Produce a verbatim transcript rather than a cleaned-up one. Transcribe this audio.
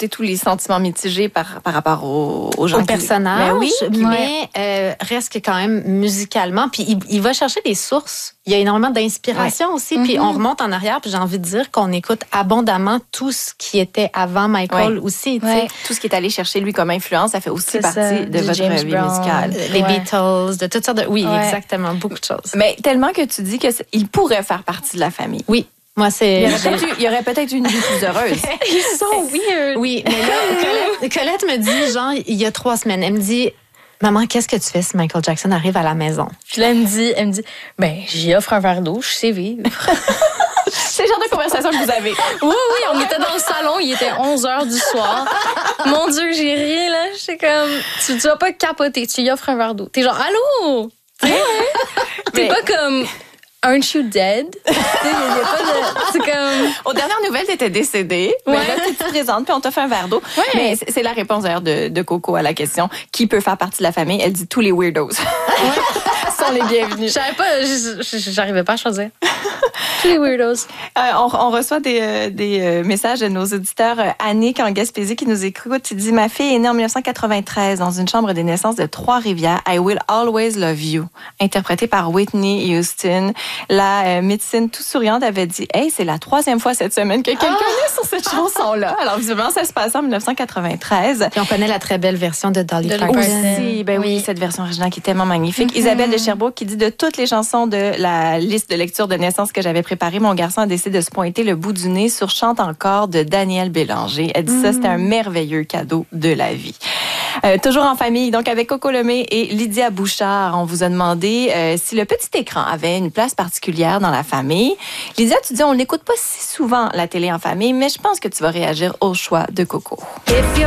côté tous les sentiments mitigés par, par rapport aux, aux gens. Au personnage, mais, oui, mais euh, reste que quand même musicalement. Puis il, il va chercher des sources. Il y a énormément d'inspiration ouais. aussi. Mm-hmm. Puis on remonte en arrière, puis j'ai envie de dire qu'on écoute abondamment tout ce qui était avant Michael ouais. aussi. Ouais. Tout ce qui est allé chercher lui comme influence, ça fait aussi c'est partie ça, de votre James vie Brown. musicale. Les ouais. Beatles, de toutes sortes de... Oui, ouais. exactement, beaucoup de choses. Mais tellement que tu dis qu'il pourrait faire partie de la famille. Oui. Moi, c'est... Il y aurait peut-être, eu, il y aurait peut-être une vie plus heureuse. Ils sont weird. Oui, mais là, Colette, Colette me dit, genre, il y a trois semaines, elle me dit, maman, qu'est-ce que tu fais si Michael Jackson arrive à la maison? Puis là, elle me dit, elle me dit, ben, j'y offre un verre d'eau, je sais vivre. C'est le genre de conversation que vous avez. Oui, oui, on était dans le salon, il était onze heures du soir. Mon Dieu, j'ai ri, là. J'étais comme, tu, tu vas pas capoter, tu y offres un verre d'eau. T'es genre, allô? T'es mais... pas comme... Aren't you dead? y a, y a pas de, c'est comme... Aux dernières nouvelles, t'étais décédée. Ouais. Mais là, tu te présentes, puis on t'a fait un verre d'eau. Ouais. Mais c'est, c'est la réponse d'ailleurs de, de Coco à la question qui peut faire partie de la famille. Elle dit tous les weirdos. Ouais. sont les bienvenus. Je savais pas, j'arrivais pas à choisir. Tous les weirdos. Euh, on, on reçoit des, euh, des euh, messages de nos auditeurs. Euh, Annick en Gaspésie qui nous écoute. Il dit, ma fille est née en dix-neuf cent quatre-vingt-treize dans une chambre des naissances de Trois-Rivières. I Will Always Love You, interprétée par Whitney Houston. La euh, médecine tout souriante avait dit, hey, c'est la troisième fois cette semaine que quelqu'un Ah! est sur cette chanson-là. Alors, visiblement, ça se passe en dix-neuf cent quatre-vingt-treize. Et on connaît la très belle version de Dolly De Parton. Aussi, ben oui. oui, cette version originale qui est tellement magnifique. Mm-hmm. Isabelle de Sherbrooke qui dit, de toutes les chansons de la liste de lecture de naissance que j'avais préparée, mon garçon a décidé de se pointer le bout du nez sur Chante encore de Daniel Bélanger. Elle dit mm. ça, c'était un merveilleux cadeau de la vie. Euh, toujours en famille, donc avec Coco Lemay et Lydia Bouchard, on vous a demandé euh, si le petit écran avait une place particulière dans la famille. Lydia, tu dis, on n'écoute pas si souvent la télé en famille, mais je pense que tu vas réagir au choix de Coco.